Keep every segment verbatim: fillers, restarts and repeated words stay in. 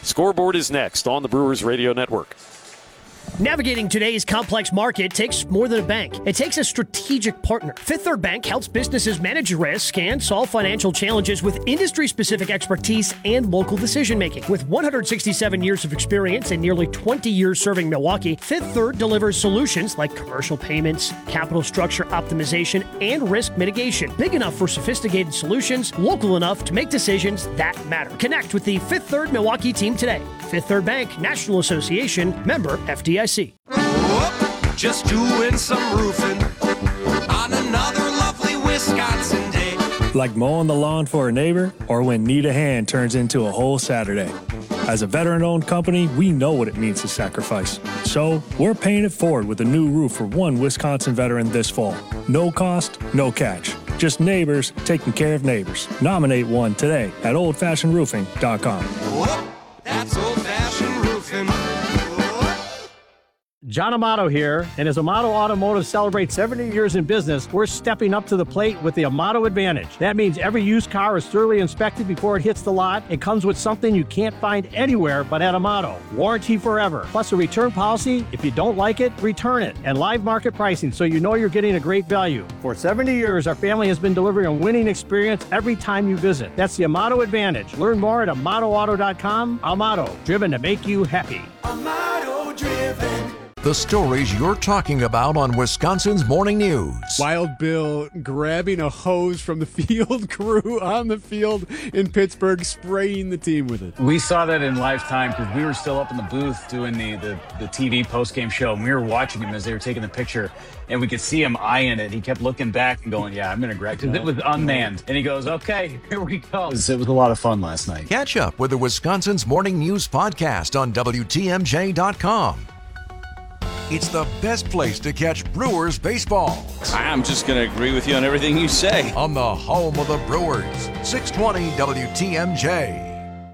Scoreboard is next on the Brewers Radio Network. Navigating today's complex market takes more than a bank. It takes a strategic partner. Fifth Third Bank helps businesses manage risk and solve financial challenges with industry-specific expertise and local decision-making. With one hundred sixty-seven years of experience and nearly twenty years serving Milwaukee, Fifth Third delivers solutions like commercial payments, capital structure optimization, and risk mitigation. Big enough for sophisticated solutions, local enough to make decisions that matter. Connect with the Fifth Third Milwaukee team today. Fifth Third Bank, National Association, member F D I C. Whoop, just doing some roofing on another lovely Wisconsin day. Like mowing the lawn for a neighbor, or when need a hand turns into a whole Saturday. As a veteran-owned company, we know what it means to sacrifice. So, we're paying it forward with a new roof for one Wisconsin veteran this fall. No cost, no catch. Just neighbors taking care of neighbors. Nominate one today at old fashioned roofing dot com. Whoop, that's old-fashioned roofing. John Amato here, and as Amato Automotive celebrates seventy years in business, we're stepping up to the plate with the Amato Advantage. That means every used car is thoroughly inspected before it hits the lot. It comes with something you can't find anywhere but at Amato. Warranty forever, plus a return policy. If you don't like it, return it, and live market pricing so you know you're getting a great value. For seventy years, our family has been delivering a winning experience every time you visit. That's the Amato Advantage. Learn more at amato auto dot com. Amato, driven to make you happy. Amato driven. The stories you're talking about on Wisconsin's Morning News. Wild Bill grabbing a hose from the field crew on the field in Pittsburgh, spraying the team with it. We saw that in lifetime because we were still up in the booth doing the, the, the T V post-game show, and we were watching him as they were taking the picture, and we could see him eyeing it. He kept looking back and going, yeah, I'm going to grab it, because it was unmanned. And he goes, okay, here we go. It was, it was a lot of fun last night. Catch up with the Wisconsin's Morning News podcast on W T M J dot com. It's the best place to catch Brewers baseball. I'm just going to agree with you on everything you say. On the home of the Brewers, six twenty W T M J.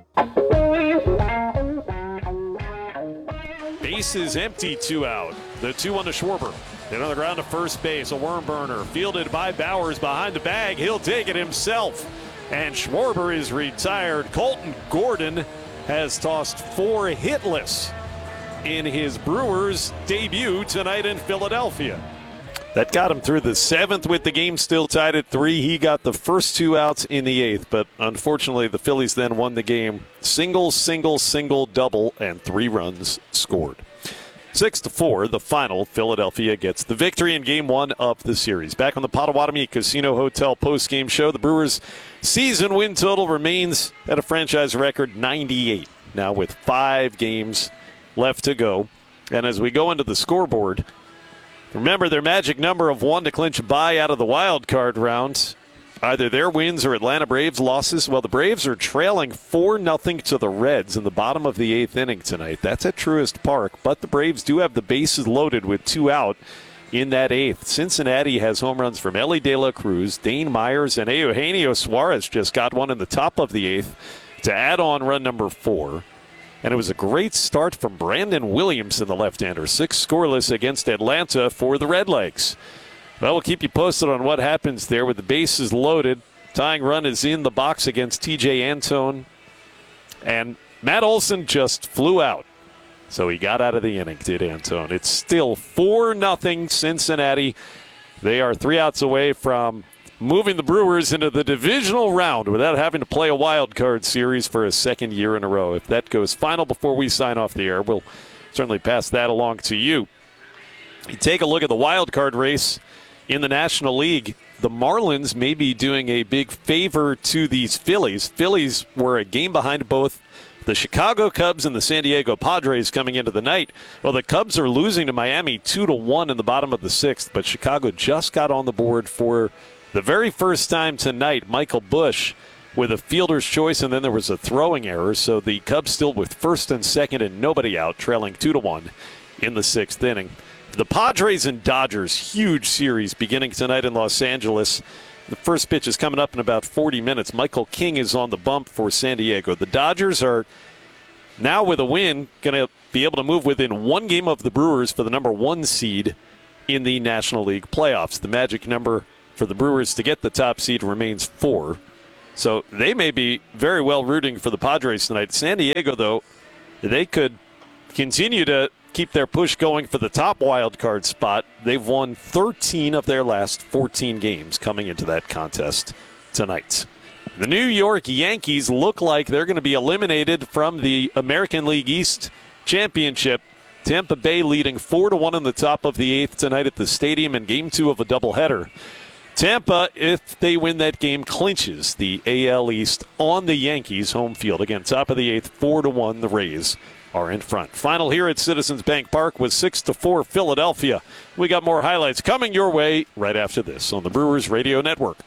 Base is empty, two out. The two on to Schwarber. Then on the ground to first base, a worm burner. Fielded by Bowers behind the bag. He'll take it himself. And Schwarber is retired. Colton Gordon has tossed four hitless in his Brewers debut tonight in Philadelphia. That got him through the seventh with the game still tied at three. He got the first two outs in the eighth, but unfortunately the Phillies then won the game. Single, single, single, double, and three runs scored. Six to four, the final. Philadelphia gets the victory in game one of the series. Back on the Potawatomi Casino Hotel post-game show, the Brewers' season win total remains at a franchise record ninety-eight. Now with five games left to go. And as we go into the scoreboard, remember their magic number of one to clinch a bye out of the wild card round. Either their wins or Atlanta Braves losses. Well, the Braves are trailing four nothing to the Reds in the bottom of the eighth inning tonight. That's at Truist Park, but the Braves do have the bases loaded with two out in that eighth. Cincinnati has home runs from Elly De La Cruz, Dane Myers, and Eugenio Suarez just got one in the top of the eighth to add on run number four. And it was a great start from Brandon Williamson, the left-hander. Six scoreless against Atlanta for the Redlegs. Well, we'll keep you posted on what happens there with the bases loaded. Tying run is in the box against T J Antone. And Matt Olson just flew out. So he got out of the inning, did Antone. It's still four nothing Cincinnati. They are three outs away from moving the Brewers into the divisional round without having to play a wild card series for a second year in a row. If that goes final before we sign off the air, we'll certainly pass that along to you. You take a look at the wild card race in the National League. The Marlins may be doing a big favor to these Phillies. Phillies were a game behind both the Chicago Cubs and the San Diego Padres coming into the night. Well, the Cubs are losing to Miami two to one in the bottom of the sixth, but Chicago just got on the board for the very first time tonight. Michael Busch with a fielder's choice, and then there was a throwing error. So the Cubs still with first and second and nobody out, trailing two to one in the sixth inning. The Padres and Dodgers, huge series beginning tonight in Los Angeles. The first pitch is coming up in about forty minutes. Michael King is on the bump for San Diego. The Dodgers are now, with a win, going to be able to move within one game of the Brewers for the number one seed in the National League playoffs. The magic number for the Brewers to get the top seed remains four. So they may be very well rooting for the Padres tonight. San Diego, though, they could continue to keep their push going for the top wild card spot. They've won thirteen of their last fourteen games coming into that contest tonight. The New York Yankees look like they're going to be eliminated from the American League East Championship. Tampa Bay leading four to one in the top of the eighth tonight at the stadium in game two of a doubleheader. Tampa, if they win that game, clinches the A L East on the Yankees' home field. Again, top of the eighth, four to one, the Rays are in front. Final here at Citizens Bank Park was six to four Philadelphia. We got more highlights coming your way right after this on the Brewers Radio Network.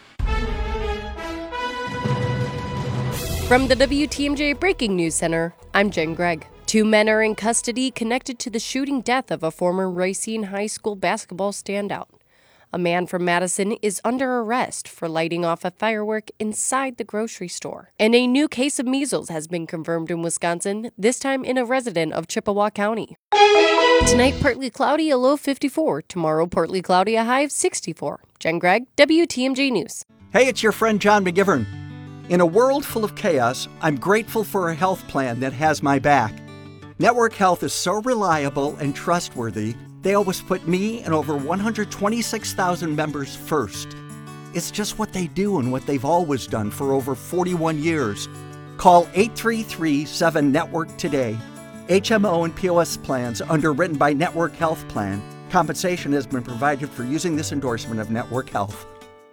From the W T M J Breaking News Center, I'm Jen Gregg. Two men are in custody connected to the shooting death of a former Racine High School basketball standout. A man from Madison is under arrest for lighting off a firework inside the grocery store. And a new case of measles has been confirmed in Wisconsin, this time in a resident of Chippewa County. Tonight, partly cloudy, a low fifty-four. Tomorrow, partly cloudy, a high of sixty-four. Jen Gregg, W T M J News. Hey, it's your friend John McGivern. In a world full of chaos, I'm grateful for a health plan that has my back. Network Health is so reliable and trustworthy, they always put me and over one hundred twenty-six thousand members first. It's just what they do and what they've always done for over forty-one years. Call eight three three, seven, network today. H M O and P O S plans underwritten by Network Health Plan. Compensation has been provided for using this endorsement of Network Health.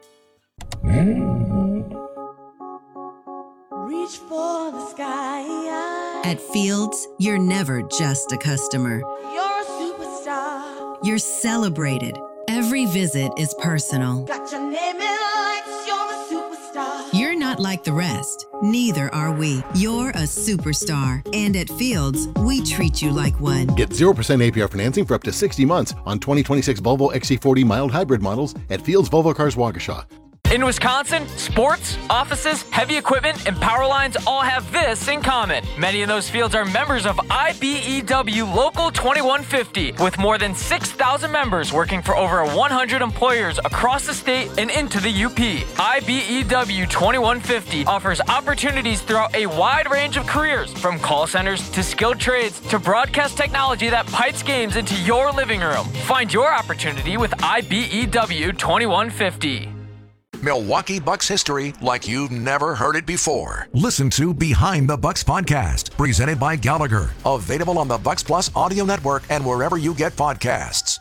Reach for the sky. At Fields, you're never just a customer. You're a superstar. You're celebrated. Every visit is personal. Got your name in lights. You're a superstar. You're not like the rest. Neither are we. You're a superstar. And at Fields, we treat you like one. Get zero percent A P R financing for up to sixty months on twenty twenty-six Volvo X C forty mild hybrid models at Fields Volvo Cars Waukesha. In Wisconsin, sports, offices, heavy equipment, and power lines all have this in common. Many of those fields are members of I B E W Local twenty-one fifty, with more than six thousand members working for over one hundred employers across the state and into the U P. I B E W twenty-one fifty offers opportunities throughout a wide range of careers, from call centers to skilled trades to broadcast technology that pipes games into your living room. Find your opportunity with I B E W twenty-one fifty. Milwaukee Bucks history like you've never heard it before. Listen to Behind the Bucks podcast, presented by Gallagher. Available on the Bucks Plus audio network and wherever you get podcasts.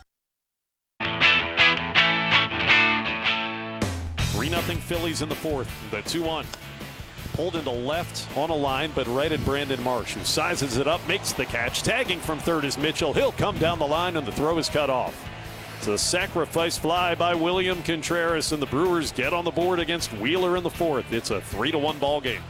three nothing Phillies in the fourth. The two one. Pulled into left on a line, but right at Brandon Marsh, who sizes it up, makes the catch. Tagging from third is Mitchell. He'll come down the line, and the throw is cut off. It's a sacrifice fly by William Contreras, and the Brewers get on the board against Wheeler in the fourth. It's a three to one ball game.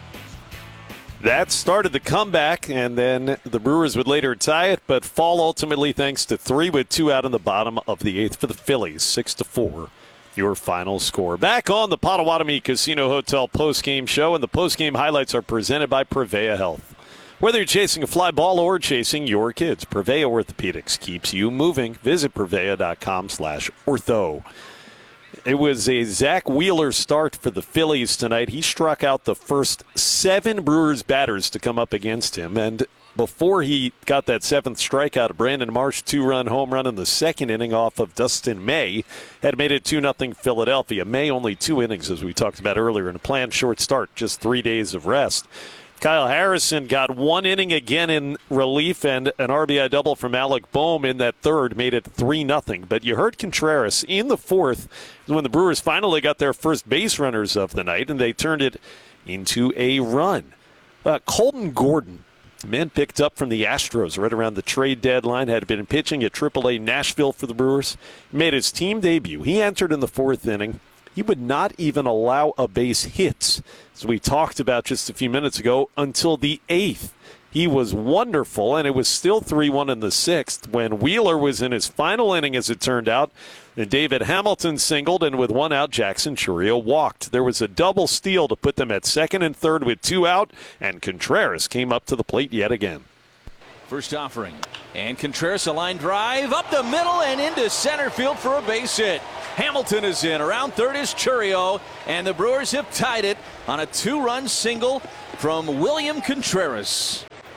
That started the comeback, and then the Brewers would later tie it, but fall ultimately thanks to three with two out in the bottom of the eighth for the Phillies, six to four. Your final score. Back on the Potawatomi Casino Hotel postgame show, and the postgame highlights are presented by Prevea Health. Whether you're chasing a fly ball or chasing your kids, Prevea Orthopedics keeps you moving. Visit Prevea.com slash ortho. It was a Zach Wheeler start for the Phillies tonight. He struck out the first seven Brewers batters to come up against him. And before he got that seventh strikeout, Brandon Marsh, two-run home run in the second inning off of Dustin May, had made it two nothing Philadelphia. May only two innings, as we talked about earlier, in a planned short start, just three days of rest. Kyle Harrison got one inning again in relief, and an R B I double from Alec Boehm in that third made it three nothing. But you heard Contreras in the fourth when the Brewers finally got their first base runners of the night, and they turned it into a run. Uh, Colton Gordon, man picked up from the Astros right around the trade deadline, had been pitching at triple A Nashville for the Brewers, made his team debut. He entered in the fourth inning. He would not even allow a base hit, as we talked about just a few minutes ago, until the eighth. He was wonderful, and it was still three one in the sixth when Wheeler was in his final inning, as it turned out. And David Hamilton singled, and with one out, Jackson Chourio walked. There was a double steal to put them at second and third with two out, and Contreras came up to the plate yet again. First offering, and Contreras a line drive up the middle and into center field for a base hit. Hamilton is in. Around third is Chourio, and the Brewers have tied it on a two-run single from William Contreras.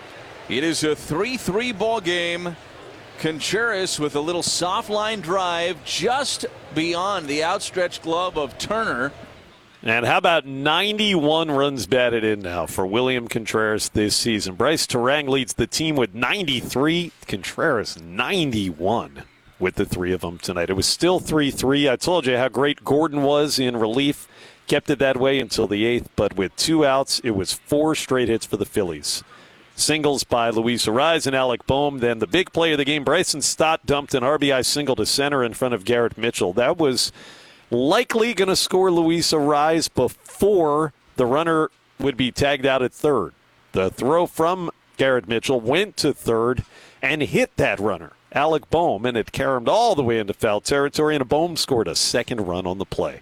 It is a three three ball game. Contreras with a little soft line drive just beyond the outstretched glove of Turner. And how about ninety-one runs batted in now for William Contreras this season? Bryce Terang leads the team with ninety-three. Contreras ninety-one with the three of them tonight. It was still three three. I told you how great Gordon was in relief. Kept it that way until the eighth, but with two outs, it was four straight hits for the Phillies. Singles by Luis Arraez and Alec Boehm. Then the big play of the game, Bryson Stott dumped an R B I single to center in front of Garrett Mitchell. That was likely going to score Luis Arraez before the runner would be tagged out at third. The throw from Garrett Mitchell went to third and hit that runner, Alec Boehm, and it caromed all the way into foul territory, and Boehm scored a second run on the play.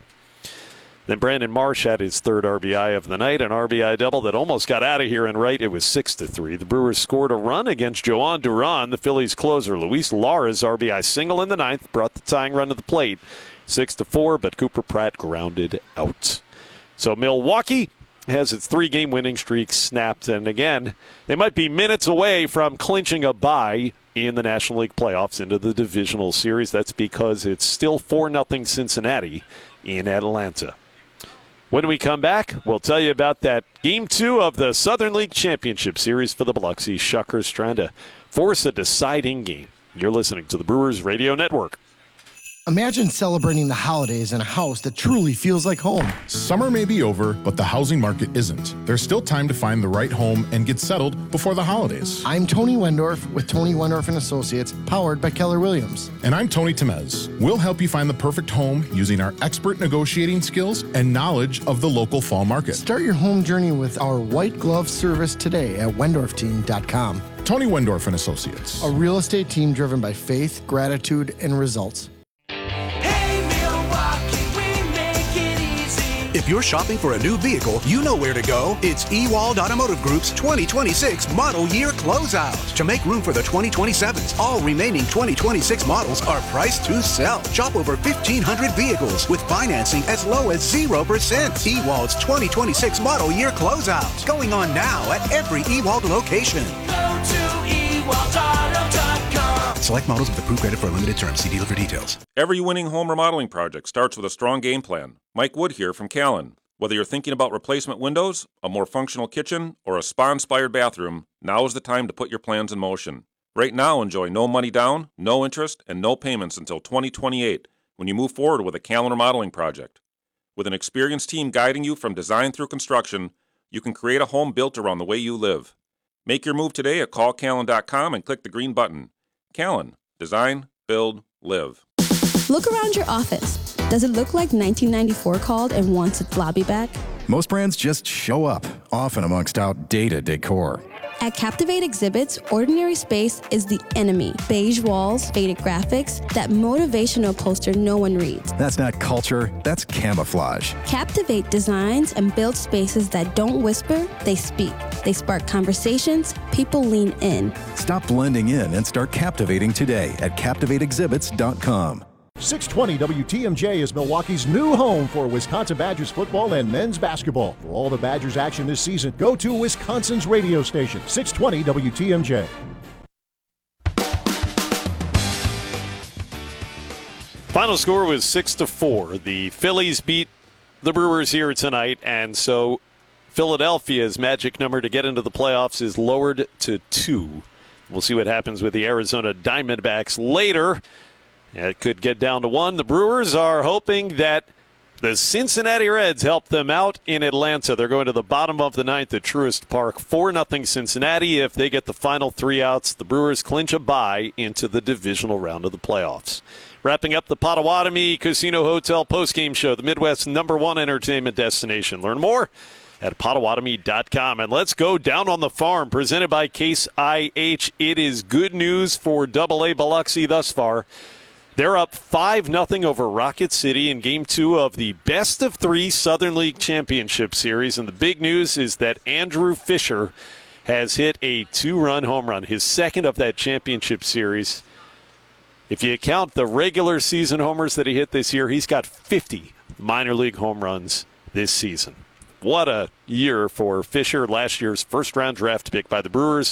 Then Brandon Marsh had his third R B I of the night, an R B I double that almost got out of here and right. It was six to three. The Brewers scored a run against Joan Duran, the Phillies closer. Luis Lara's R B I single in the ninth brought the tying run to the plate, six to four, but Cooper Pratt grounded out. So Milwaukee has its three-game winning streak snapped, and again, they might be minutes away from clinching a bye in the National League playoffs into the divisional series. That's because it's still four nothing Cincinnati in Atlanta. When we come back, we'll tell you about that Game two of the Southern League Championship Series for the Biloxi Shuckers, trying to force a deciding game. You're listening to the Brewers Radio Network. Imagine celebrating the holidays in a house that truly feels like home. Summer may be over, but the housing market isn't. There's still time to find the right home and get settled before the holidays. I'm Tony Wendorf with Tony Wendorf and Associates, powered by Keller Williams. And I'm Tony Temez. We'll help you find the perfect home using our expert negotiating skills and knowledge of the local fall market. Start your home journey with our white glove service today at wendorf team dot com. Tony Wendorf and Associates. A real estate team driven by faith, gratitude, and results. If you're shopping for a new vehicle, you know where to go. It's Ewald Automotive Group's twenty twenty-six Model Year Closeout. To make room for the twenty twenty-sevens, all remaining twenty twenty-six models are priced to sell. Shop over fifteen hundred vehicles with financing as low as zero percent. Ewald's twenty twenty-six Model Year Closeout. Going on now at every Ewald location. Go to ewald auto dot com. Select models with approved credit for a limited term. See dealer for details. Every winning home remodeling project starts with a strong game plan. Mike Wood here from Callan. Whether you're thinking about replacement windows, a more functional kitchen, or a spa-inspired bathroom, now is the time to put your plans in motion. Right now, enjoy no money down, no interest, and no payments until twenty twenty-eight when you move forward with a Callan remodeling project. With an experienced team guiding you from design through construction, you can create a home built around the way you live. Make your move today at call callan dot com and click the green button. Callan. Design, build, live. Look around your office. Does it look like nineteen ninety-four called and wants its lobby back? Most brands just show up, often amongst outdated decor. At Captivate Exhibits, ordinary space is the enemy. Beige walls, faded graphics, that motivational poster no one reads. That's not culture, that's camouflage. Captivate designs and builds spaces that don't whisper, they speak. They spark conversations, people lean in. Stop blending in and start captivating today at captivate exhibits dot com. six twenty W T M J is Milwaukee's new home for Wisconsin Badgers football and men's basketball. For all the Badgers action this season, go to Wisconsin's radio station, six twenty W T M J. Final score was six to four. The Phillies beat the Brewers here tonight, and so Philadelphia's magic number to get into the playoffs is lowered to two. We'll see what happens with the Arizona Diamondbacks later. It could get down to one. The Brewers are hoping that the Cincinnati Reds help them out in Atlanta. They're going to the bottom of the ninth at Truist Park. four nothing Cincinnati. If they get the final three outs, the Brewers clinch a bye into the divisional round of the playoffs. Wrapping up the Potawatomi Casino Hotel postgame show, the Midwest's number one entertainment destination. Learn more at potawatomi dot com. And let's go down on the farm, presented by Case I H. It is good news for double A Biloxi thus far. They're up five nothing over Rocket City in Game two of the Best of Three Southern League Championship Series. And the big news is that Andrew Fisher has hit a two-run home run, his second of that championship series. If you count the regular season homers that he hit this year, he's got fifty minor league home runs this season. What a year for Fisher, last year's first-round draft pick by the Brewers.